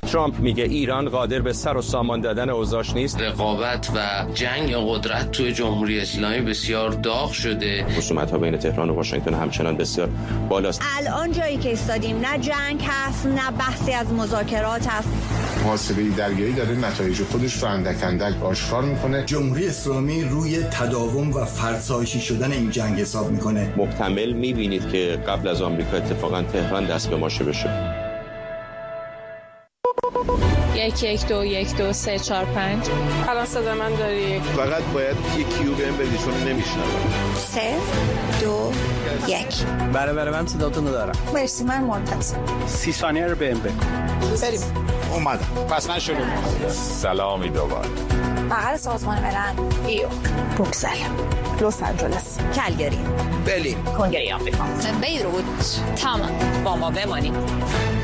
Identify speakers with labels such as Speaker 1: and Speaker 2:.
Speaker 1: ترامپ میگه ایران قادر به سر و سامان دادن اوضاعش نیست.
Speaker 2: رقابت و جنگ قدرت توی جمهوری اسلامی بسیار داغ شده.
Speaker 1: خصومت‌ها بین تهران و واشنگتن همچنان بسیار بالاست.
Speaker 3: الان جایی که ایستادیم نه جنگ هست نه بحثی از مذاکرات هست.
Speaker 4: محاصره دریایی داره نتایج خودش رو اندک اندک آشکار میکنه.
Speaker 5: جمهوری اسلامی روی تداوم و فرسایشی شدن این جنگ حساب میکنه.
Speaker 1: محتمل میبینید که قبل از آمریکا اتفاقا تهران دست به ماشه بشه.
Speaker 6: 1 2 1 2 3 4 5.
Speaker 7: الان صدا من داری؟
Speaker 8: فقط باید یک کیو بهم بدی چون نمیشنوم.
Speaker 3: 3 2 1.
Speaker 9: بله من صداتون رو دارم.
Speaker 3: مرسی، من منتظرم.
Speaker 9: 30 ثانیه رو بهم بگو.
Speaker 3: بریم.
Speaker 8: اومدم. پس من شروع می‌کنم. سلامی دوباره.
Speaker 3: بغل سازمان ملل، ایو، بروکسل، لس آنجلس، کلگری،
Speaker 8: برلین،
Speaker 3: کنگره آمریکا،
Speaker 6: بیروت، تمام.
Speaker 7: با ما بمانید.